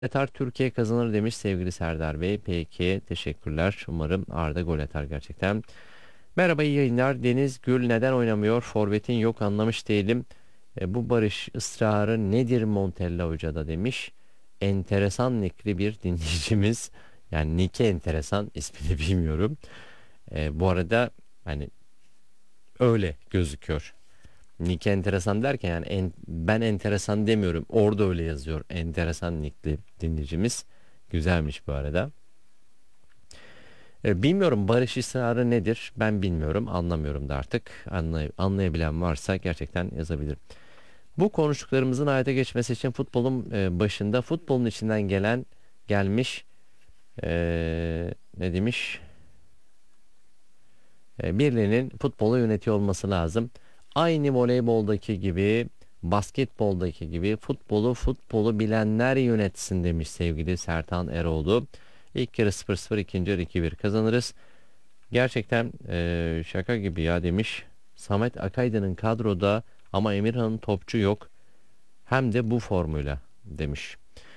Atar Türkiye kazanır demiş sevgili Serdar Bey. Peki teşekkürler. Umarım Arda gol atar gerçekten. Merhaba iyi yayınlar. Deniz Gül neden oynamıyor? Forvet'in yok anlamış değilim. Bu barış ısrarı nedir Montella Hoca'da demiş. Enteresan nickli bir dinleyicimiz. Yani nick'i enteresan ismini bilmiyorum. Bu arada hani öyle gözüküyor. Nick enteresan derken yani ben enteresan demiyorum. Orada öyle yazıyor. Enteresan nickli dinleyicimiz. Güzelmiş bu arada. Bilmiyorum barış ısrarı nedir? Ben bilmiyorum. Anlamıyorum da artık. Anlayabilen varsa gerçekten yazabilir. Bu konuştuklarımızın hayata geçmesi için futbolun başında futbolun içinden gelmiş ne demiş? Birilerinin futbolu yönetiyor olması lazım. Aynı voleyboldaki gibi, basketboldaki gibi futbolu bilenler yönetsin demiş sevgili Sertan Eroğlu. İlk yarı 0-0, ikinci yarı 2-1 kazanırız. Gerçekten şaka gibi ya demiş. Samet Akaydın'ın kadroda ama Emirhan'ın topçu yok. Hem de bu formuyla demiş.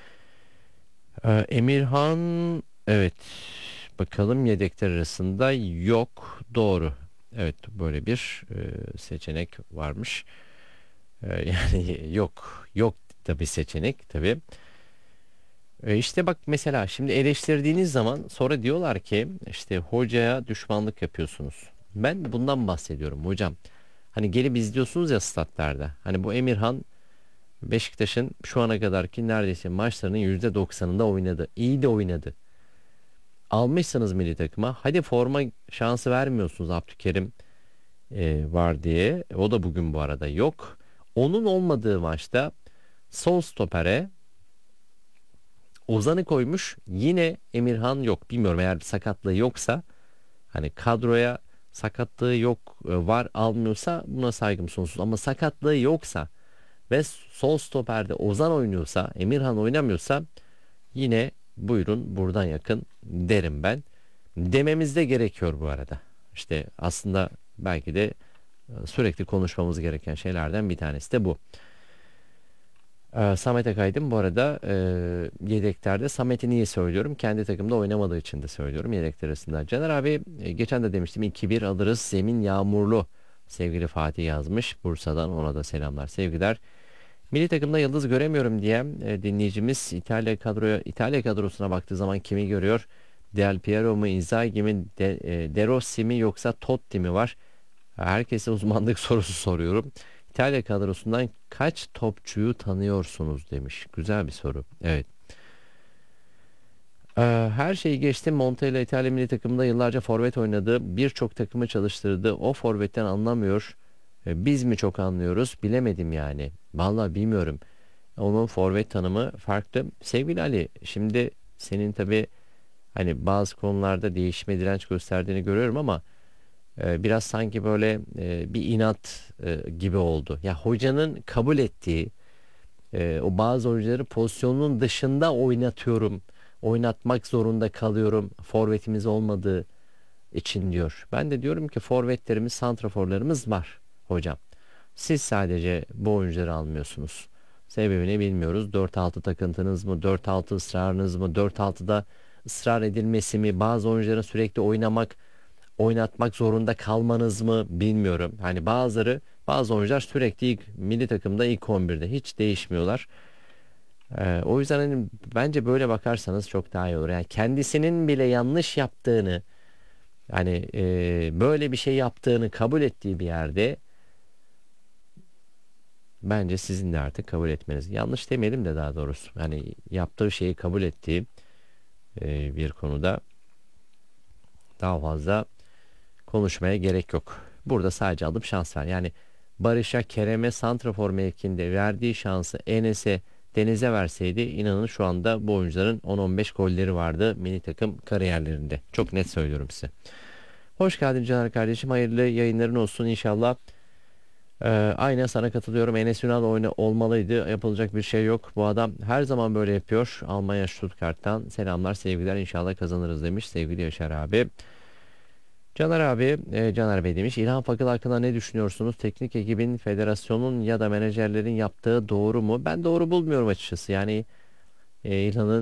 Emirhan evet bakalım yedekler arasında yok. Doğru. Evet böyle bir seçenek varmış. Yani yok da bir seçenek tabii. İşte bak mesela şimdi eleştirdiğiniz zaman sonra diyorlar ki işte hocaya düşmanlık yapıyorsunuz. Ben bundan bahsediyorum hocam. Hani gelip izliyorsunuz ya statlarda. Hani bu Emirhan Beşiktaş'ın şu ana kadarki neredeyse maçlarının %90'ında oynadı. İyi de oynadı. Almışsınız milli takıma. Hadi forma şansı vermiyorsunuz Abdülkerim var diye. O da bugün bu arada yok. Onun olmadığı maçta sol stopere Ozan'ı koymuş. Yine Emirhan yok. Bilmiyorum eğer bir sakatlığı yoksa hani kadroya sakatlığı yok var almıyorsa buna saygım sonsuz. Ama sakatlığı yoksa ve sol stoperde Ozan oynuyorsa Emirhan oynamıyorsa yine buyurun buradan yakın derim ben. Dememiz de gerekiyor bu arada. İşte aslında belki de sürekli konuşmamız gereken şeylerden bir tanesi de bu. Samet Akaydın bu arada yedeklerde. Samet'i niye söylüyorum? Kendi takımda oynamadığı için de söylüyorum yedekler arasında. Caner abi geçen de demiştim 2-1 alırız zemin yağmurlu. Sevgili Fatih yazmış. Bursa'dan ona da selamlar sevgiler. Milli takımda yıldız göremiyorum diye dinleyicimiz İtalya kadrosuna baktığı zaman kimi görüyor? Del Piero mu, Inzaghi mi, De Rossi mi yoksa Totti mi var? Herkese uzmanlık sorusu soruyorum. İtalya kadrosundan kaç topçuyu tanıyorsunuz demiş. Güzel bir soru. Evet. Her şeyi geçtim. Montella İtalya milli takımında yıllarca forvet oynadı. Birçok takımı çalıştırdı. O forvetten anlamıyor. Biz mi çok anlıyoruz? Bilemedim yani. Vallahi bilmiyorum. Onun forvet tanımı farklı. Sevgili Ali, şimdi senin tabii hani bazı konularda değişime direnç gösterdiğini görüyorum ama biraz sanki böyle bir inat gibi oldu. Ya hocanın kabul ettiği o bazı oyuncuları pozisyonun dışında oynatıyorum. Oynatmak zorunda kalıyorum. Forvetimiz olmadığı için diyor. Ben de diyorum ki forvetlerimiz, santraforlarımız var hocam. Siz sadece bu oyuncuları almıyorsunuz. Sebebini bilmiyoruz. 4-6 takıntınız mı? 4-6 ısrarınız mı? 4-6'da ısrar edilmesi mi? Bazı oyuncuların sürekli oynatmak zorunda kalmanız mı bilmiyorum. Hani bazı oyuncular sürekli milli takımda ilk 11'de hiç değişmiyorlar. O yüzden hani bence böyle bakarsanız çok daha iyi olur. Yani kendisinin bile yanlış yaptığını yani böyle bir şey yaptığını kabul ettiği bir yerde bence sizin de artık kabul etmeniz. Yanlış demeyelim de daha doğrusu. Yani yaptığı şeyi kabul ettiği bir konuda daha fazla konuşmaya gerek yok. Burada sadece alıp şans ver. Yani Barış'a, Kerem'e santrafor mevkinde verdiği şansı Enes'e, Deniz'e verseydi inanın şu anda bu oyuncuların 10-15 golleri vardı milli takım kariyerlerinde. Çok net söylüyorum size. Hoş geldin Caner kardeşim. Hayırlı yayınların olsun inşallah. Aynen sana katılıyorum. Enes Ünal olmalıydı. Yapılacak bir şey yok. Bu adam her zaman böyle yapıyor. Almanya Stuttgart'tan selamlar, sevgiler. İnşallah kazanırız demiş sevgili Yaşar abi. Caner abi, Caner Bey demiş. İlhan Fakıl hakkında ne düşünüyorsunuz? Teknik ekibin, federasyonun ya da menajerlerin yaptığı doğru mu? Ben doğru bulmuyorum açıkçası. Yani İlhan'ın